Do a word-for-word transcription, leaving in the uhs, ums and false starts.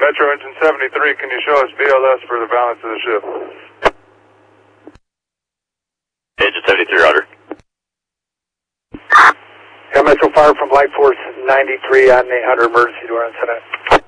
Metro Engine seventy-three, can you show us B L S for the balance of the ship? Engine seventy-three, Roger. Yeah, Metro Fire from Light Force ninety-three on eight hundred emergency door on set.